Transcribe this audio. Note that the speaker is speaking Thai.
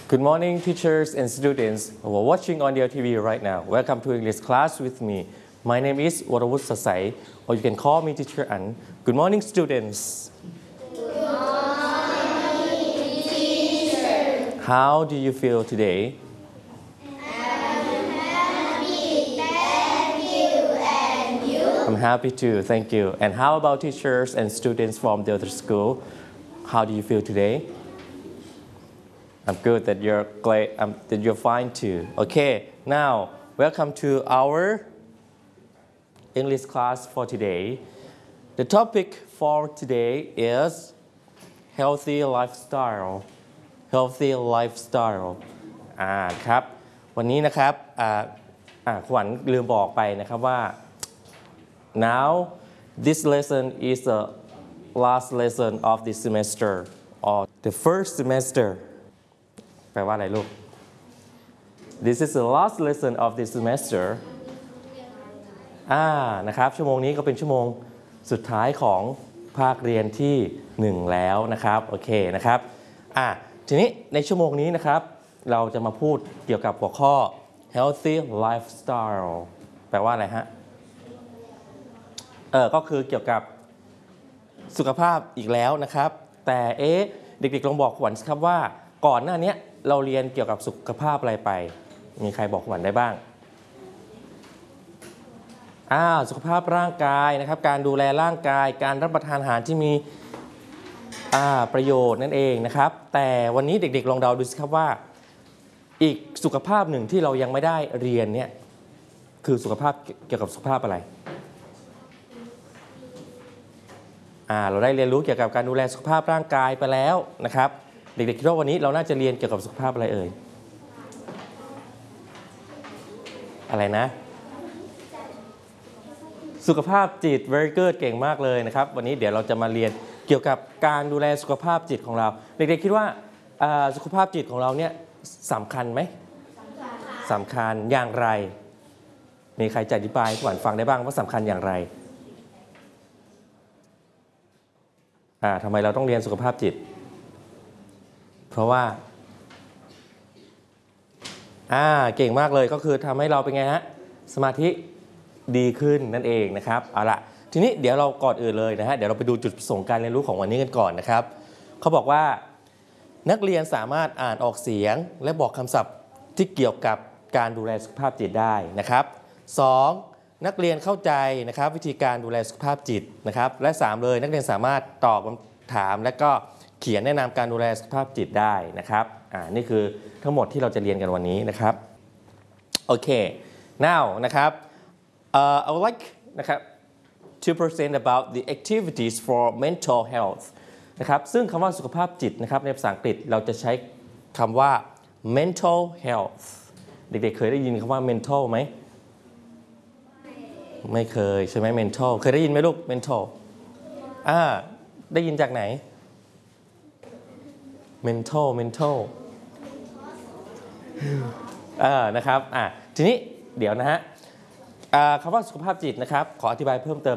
Good morning, teachers and students who are watching on your TV right now. Welcome to English class with me. My name is Warawut Sasai, or you can call me Teacher An. Good morning, students. Good morning, teacher. How do you feel today? I'm happy, thank you, and you? I'm happy too, thank you. And how about teachers and students from the other school? How do you feel today? I'm good that you're glad that you're fine too. Okay, now welcome to our English class for today. The topic for today is healthy lifestyle. Healthy lifestyle ครับวันนี้นะครับขวัญลืมบอกไปนะครับว่า now this lesson is the last lesson of this semester or the first semester แปลว่าอะไรลูก This is the last lesson of this semester นะครับชั่วโมงนี้ก็เป็นชั่วโมงสุดท้ายของภาคเรียนที่1แล้วนะครับโอเคนะครับทีนี้ในชั่วโมงนี้นะครับเราจะมาพูดเกี่ยวกับหัวข้อ healthy lifestyle แปลว่าอะไรฮะก็คือเกี่ยวกับสุขภาพอีกแล้วนะครับแต่เด็กๆลองบอกขวัญครับว่าก่อนหน้านี้เราเรียนเกี่ยวกับสุขภาพอะไรไปมีใครบอกขวัญได้บ้างสุขภาพร่างกายนะครับการดูแลร่างกายการรับประทานอาหารที่มีประโยชน์นั่นเองนะครับแต่วันนี้เด็กๆลองเดาดูสิครับว่าอีกสุขภาพหนึ่งที่เรายังไม่ได้เรียนเนี่ยคือสุขภาพเกี่ยวกับสุขภาพอะไรเราได้เรียนรู้เกี่ยวกับการดูแลสุขภาพร่างกายไปแล้วนะครับเด็กๆคิดว่าวันนี้เราน่าจะเรียนเกี่ยวกับสุขภาพอะไรเอ่ยอะไรนะสุขภาพจิต very good เก่งมากเลยนะครับวันนี้เดี๋ยวเราจะมาเรียนเกี่ยวกับการดูแลสุขภาพจิตของเราเด็กๆคิดว่าสุขภาพจิตของเราเนี่ยสำคัญไหมสำคัญอย่างไรมีใครจะอธิบายให้ขวัญฟังได้บ้างว่าสำคัญอย่างไรทำไมเราต้องเรียนสุขภาพจิตเพราะว่าเก่งมากเลยก็คือทำให้เราเป็นไงฮะสมาธิดีขึ้นนั่นเองนะครับเอาละทีนี้เดี๋ยวเราก่อนอื่นเลยนะฮะเดี๋ยวเราไปดูจุดประสงค์การเรียนรู้ของวันนี้กันก่อนนะครับเขาบอกว่านักเรียนสามารถอ่านออกเสียงและบอกคำศัพท์ที่เกี่ยวกับการดูแลสุขภาพจิตได้นะครับ 2. นักเรียนเข้าใจนะครับวิธีการดูแลสุขภาพจิตนะครับและ 3. เลยนักเรียนสามารถตอบคำถามและก็เขียนแนะนำการดูแลสุขภาพจิตได้นะครับนี่คือทั้งหมดที่เราจะเรียนกันวันนี้นะครับโอเค now นะครับI would like นะครับ to present about the activities for mental health นะครับซึ่งคำว่าสุขภาพจิตนะครับในภาษาอังกฤษเราจะใช้คำว่า mental health เด็กๆเคยได้ยินคำว่า mental ไหมไม่เคยใช่ไหม mental เคยได้ยินไหมลูก mental ได้ยินจากไหน mental นะครับทีนี้เดี๋ยวนะฮะคำว่าสุขภาพจิตนะครับขออธิบายเพิ่มเติม